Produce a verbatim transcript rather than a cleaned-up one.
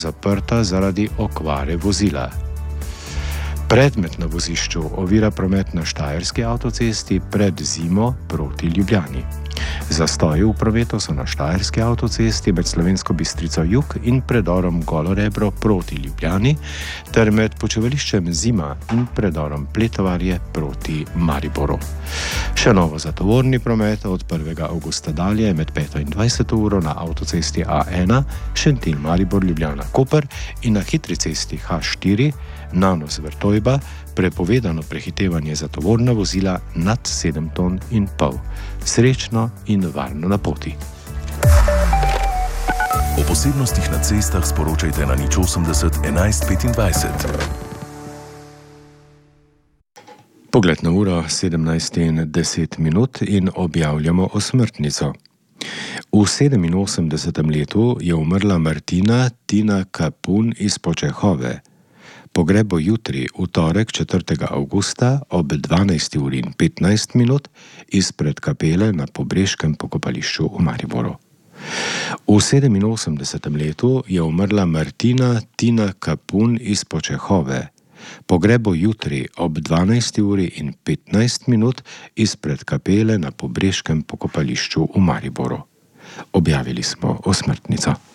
zaprta zaradi okvare vozila. Predmet na vozišču ovira promet na Štajerski avtocesti pred zimo proti Ljubljani. Zastoji v prometu so na Štajerski avtocesti med Slovensko Bistrico jug in predorom Golorebro proti Ljubljani ter med počivališčem Zima in predorom Pletovarje proti Mariboru. Še novo za tovorni promet od prvega avgusta dalje med peto in dvajseto uro na avtocesti A ena Šentilj Maribor Ljubljana Koper in na hitri cesti H štiri Nanos Vrtojba prepovedano prehitevanje za tovorna vozila nad sedem ton in pol. Srečno in varno na poti. O posebnostih na cestah sporočajte na nič osemdeset enajst petindvajset. Pogled na uro sedemnajst in deset minut in objavljamo osmrtnico. V sedeminosemdesetem letu je umrla Martina Tina Kapun iz Počehove. Pogreb bo jutri, v torek četrtega avgusta ob dvanajsti uri in petnajst minut izpred kapele na Pobreškem pokopališču v Mariboru. V sedeminosemdesetem letu je umrla Martina Tina Kapun iz Počehove. Pogreb bo jutri ob dvanajsti uri in petnajst minut izpred kapele na Pobreškem pokopališču v Mariboru. Objavili smo osmrtnico.